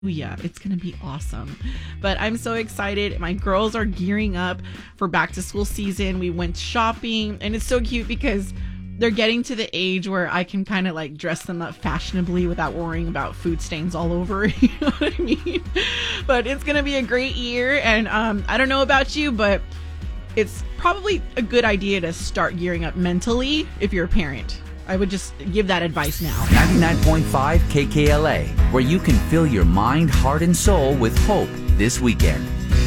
Yeah, it's going to be awesome. But I'm so excited. My girls are gearing up for back to school season. We went shopping, and it's so cute because they're getting to the age where I can kind of like dress them up fashionably without worrying about food stains all over. You know what I mean? But it's going to be a great year. And I don't know about you, but it's probably a good idea to start gearing up mentally if you're a parent. I would just give that advice now. 99.5 KKLA, where you can fill your mind, heart, and soul with hope this weekend.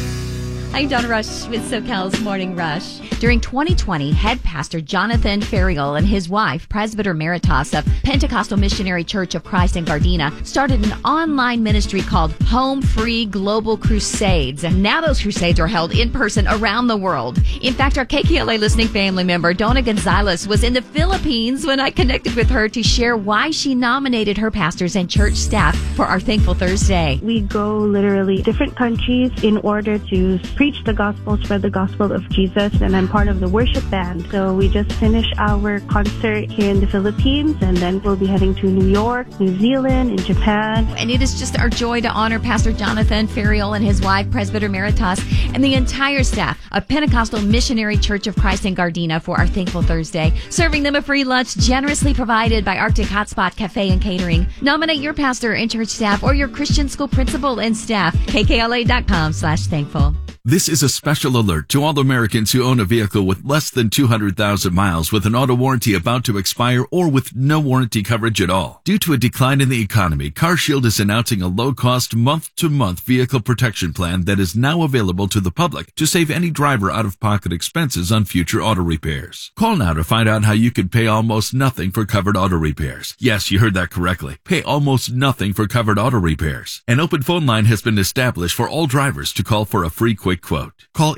I'm Donna Rush with SoCal's Morning Rush. During 2020, head pastor Jonathan Ferriol and his wife, Presbyter Meritas of Pentecostal Missionary Church of Christ in Gardena, started an online ministry called Home Free Global Crusades. And now those crusades are held in person around the world. In fact, our KKLA listening family member, Donna Gonzalez, was in the Philippines when I connected with her to share why she nominated her pastors and church staff for our Thankful Thursday. We go literally different countries in order to preach the gospel, spread the gospel of Jesus, and I'm part of the worship band. So we just finished our concert here in the Philippines, and then we'll be heading to New York, New Zealand, and Japan. And it is just our joy to honor Pastor Jonathan Ferriol and his wife, Presbyter Meritas, and the entire staff of Pentecostal Missionary Church of Christ in Gardena for our Thankful Thursday, serving them a free lunch generously provided by Arctic Hotspot Cafe and Catering. Nominate your pastor and church staff or your Christian school principal and staff. KKLA.com/thankful. This is a special alert to all Americans who own a vehicle with less than 200,000 miles with an auto warranty about to expire or with no warranty coverage at all. Due to a decline in the economy, CarShield is announcing a low-cost month-to-month vehicle protection plan that is now available to the public to save any driver out-of-pocket expenses on future auto repairs. Call now to find out how you could pay almost nothing for covered auto repairs. Yes, you heard that correctly. Pay almost nothing for covered auto repairs. An open phone line has been established for all drivers to call for a free quick quote. Call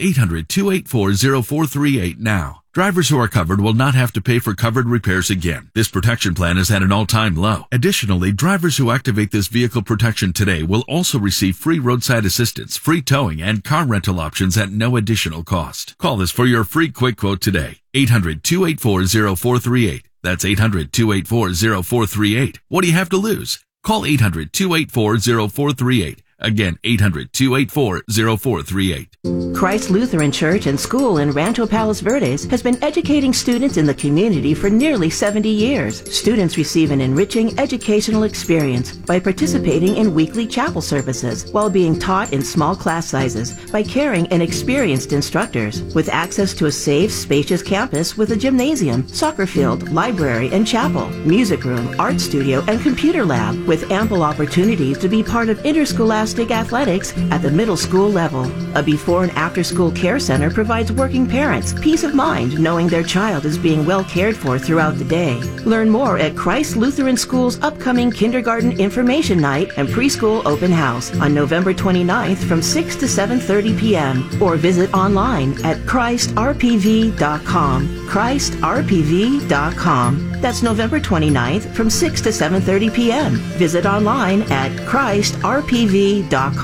800-284-0438 now. Drivers who are covered will not have to pay for covered repairs again. This protection plan is at an all-time low. Additionally, drivers who activate this vehicle protection today will also receive free roadside assistance, free towing, and car rental options at no additional cost. Call us for your free quick quote today. 800-284-0438. That's 800-284-0438. What do you have to lose? Call 800-284-0438. Again, 800-284-0438. Christ Lutheran Church and School in Rancho Palos Verdes has been educating students in the community for nearly 70 years. Students receive an enriching educational experience by participating in weekly chapel services while being taught in small class sizes by caring and experienced instructors. With access to a safe, spacious campus with a gymnasium, soccer field, library, and chapel, music room, art studio, and computer lab, with ample opportunities to be part of interscholastic athletics at the middle school level. A before and after school care center provides working parents peace of mind knowing their child is being well cared for throughout the day. Learn more at Christ Lutheran School's upcoming kindergarten information night and preschool open house on November 29th from 6 to 7:30 p.m. or visit online at ChristRPV.com. ChristRPV.com. That's November 29th from 6 to 7:30 p.m. Visit online at ChristRPV.com.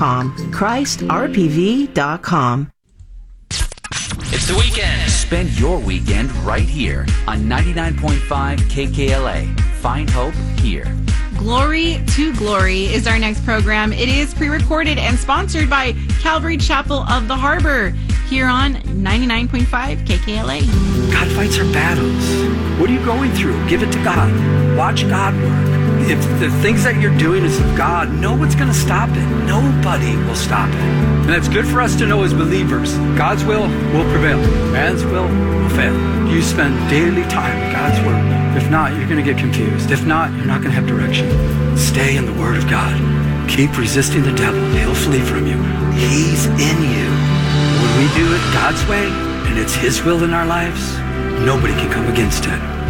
ChristRPV.com. It's the weekend. Spend your weekend right here on 99.5 KKLA. Find hope here. Glory to Glory is our next program. It is pre-recorded and sponsored by Calvary Chapel of the Harbor here on 99.5 KKLA. God fights our battles. What are you going through? Give it to God. Watch God work. If the things that you're doing is of God, know what's going to stop it. Nobody will stop it. And it's good for us to know as believers, God's will prevail. Man's will fail. You spend daily time in God's word. If not, you're going to get confused. If not, you're not going to have direction. Stay in the word of God. Keep resisting the devil. He'll flee from you. He's in you. When we do it God's way, and it's his will in our lives, nobody can come against it.